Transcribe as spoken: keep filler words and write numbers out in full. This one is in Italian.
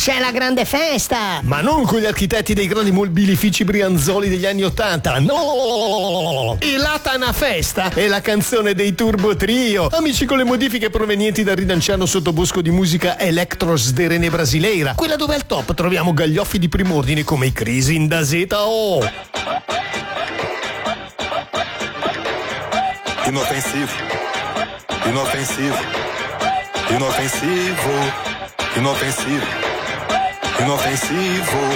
c'è la grande festa! Ma non con gli architetti dei grandi mobilifici brianzoli degli anni ottanta, no! E la Tana Festa è la canzone dei Turbo Trio, amici con le modifiche provenienti dal ridanciano sottobosco di musica electro sderene brasileira, quella dove al top troviamo gaglioffi di prim'ordine come i Crisi in da Zeta o... Inofensivo, inofensivo, inofensivo, inofensivo, inofensivo.